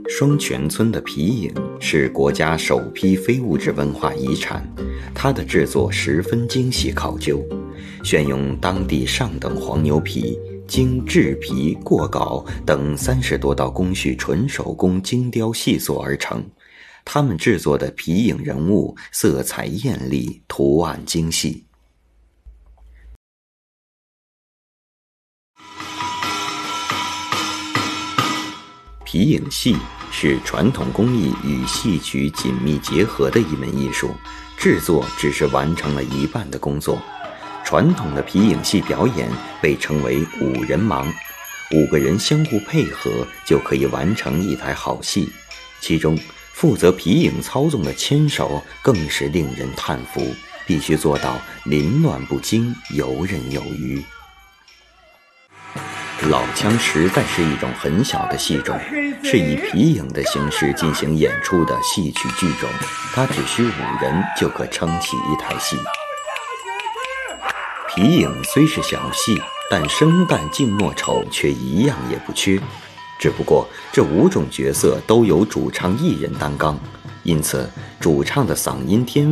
双泉村的皮影是国家首批非物质文化遗产，它的制作十分精细考究，选用当地上等黄牛皮，经制皮、过稿等30多道工序纯手工精雕细塑而成。他们制作的皮影人物色彩艳丽，图案精细。皮影戏是传统工艺与戏曲紧密结合的一门艺术，制作只是完成了一半的工作。传统的皮影戏表演被称为5人盲，5个人相互配合就可以完成一台好戏，其中负责皮影操纵的牵手更是令人叹服，必须做到凌乱不惊，游刃有余。老腔实在是一种很小的戏种，是以皮影的形式进行演出的戏曲剧种，它只需5人就可撑起一台戏。皮影虽是小戏，但生旦净末丑却一样也不缺，只不过这5种角色都由主唱1人担纲，因此主唱的嗓音天